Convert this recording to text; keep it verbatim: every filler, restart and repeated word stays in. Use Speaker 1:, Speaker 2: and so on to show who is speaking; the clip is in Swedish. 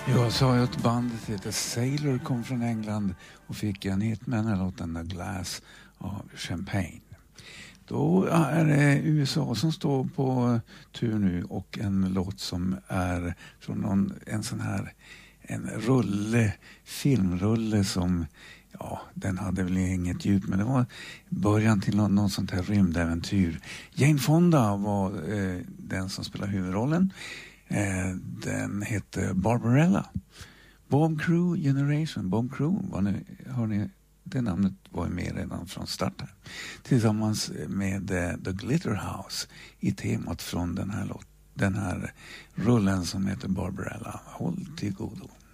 Speaker 1: Jag sa ju att bandet heter Sailor, kom från England och fick en hit med den här låten The Glass av Champagne. Då är det U S A som står på tur nu och en låt som är från någon, en sån här en rulle, filmrulle som, ja, den hade väl inget djup, men det var början till någon, någon sånt här rymdäventyr. Jane Fonda var eh, den som spelade huvudrollen. Eh, den heter Barbarella. Bomb Crew Generation. Bomb Crew, var ni, har ni, det namnet var med redan från start här. Tillsammans med eh, The Glitterhouse i temat från den här, låt, den här rullen som heter Barbarella. Håll till godo.